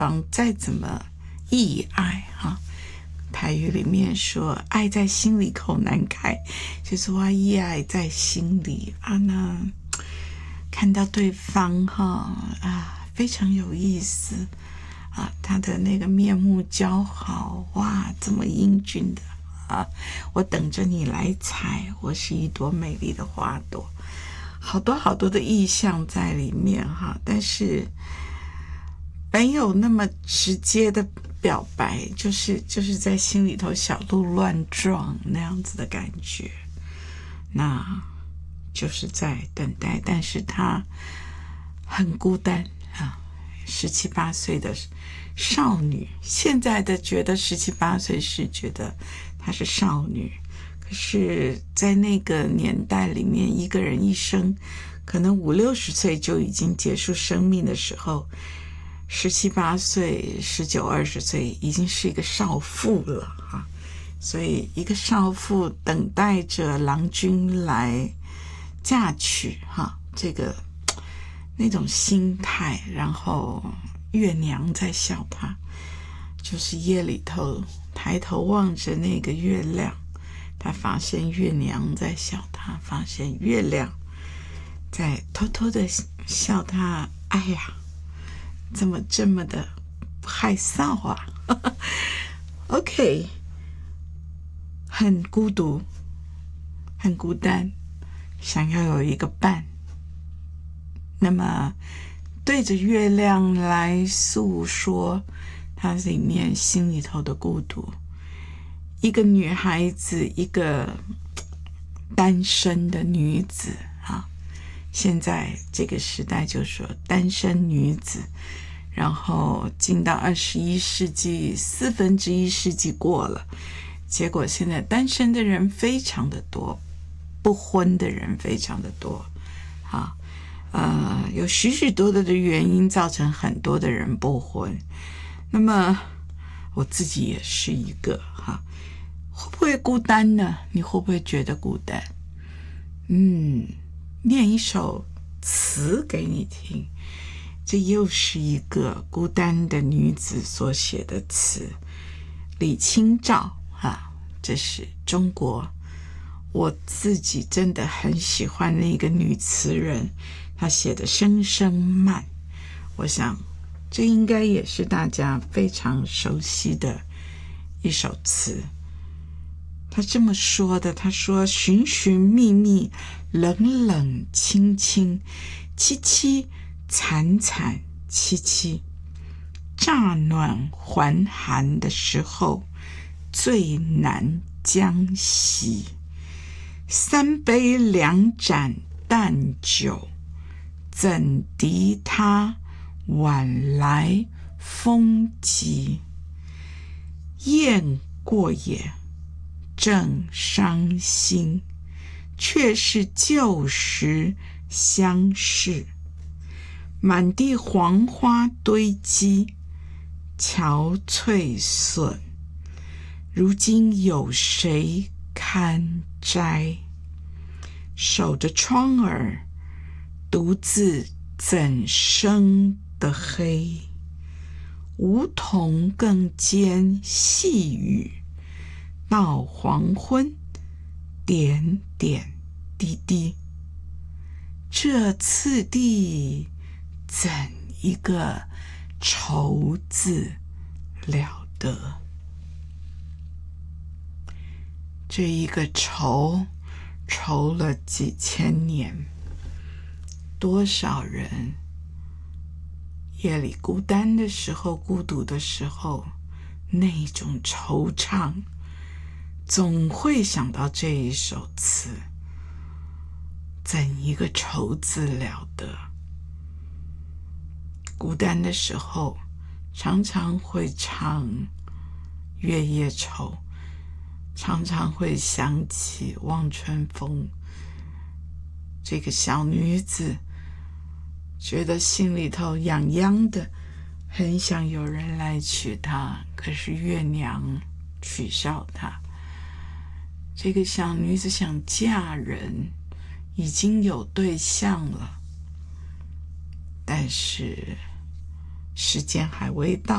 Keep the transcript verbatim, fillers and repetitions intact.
方再怎么意爱哈，台语里面说爱在心里口难开，就是说意爱在心里啊，那看到对方哈啊非常有意思啊，他的那个面目姣好，哇，这么英俊的啊，我等着你来采，我是一朵美丽的花朵，好多好多的意象在里面哈，但是没有那么直接的表白，就是就是在心里头小鹿乱撞那样子的感觉，那就是在等待，但是他很孤单啊，十七八岁的少女，现在的觉得十七八岁是觉得她是少女，可是在那个年代里面，一个人一生可能五六十岁就已经结束生命的时候，十七八岁、十九二十岁已经是一个少妇了哈，所以一个少妇等待着郎君来嫁娶哈，这个那种心态，然后月娘在笑她，就是夜里头抬头望着那个月亮，她发现月娘在笑她，发现月亮在偷偷的笑她，哎呀，怎么这么的害臊啊OK， 很孤独，很孤单，想要有一个伴，那么对着月亮来诉说他里面心里头的孤独。一个女孩子，一个单身的女子啊，现在这个时代就说单身女子，然后进到二十一世纪，四分之一世纪过了，结果现在单身的人非常的多，不婚的人非常的多啊，呃，有许许多多的原因造成很多的人不婚。那么我自己也是一个哈，会不会孤单呢？你会不会觉得孤单？嗯，念一首词给你听，这又是一个孤单的女子所写的词，李清照啊，这是中国，我自己真的很喜欢那个女词人，她写的《声声慢》，我想这应该也是大家非常熟悉的一首词。他这么说的，他说寻寻觅觅，冷冷清清，凄凄惨惨戚戚，乍暖还寒的时候最难将息，三杯两盏淡酒，怎敌他晚来风急，雁过也正伤心，却是旧时相识，满地黄花堆积，憔悴损，如今有谁堪摘？守着窗儿，独自怎生得黑？梧桐更兼细雨，到黄昏点点滴滴，这次第怎一个愁字了得？这一个愁，愁了几千年，多少人夜里孤单的时候，孤独的时候，那种惆怅，总会想到这一首词，怎一个愁字了得？孤单的时候，常常会唱《月夜愁》，常常会想起望春风。这个小女子觉得心里头痒痒的，很想有人来娶她，可是月娘取笑她。这个小女子想嫁人，已经有对象了，但是时间还未到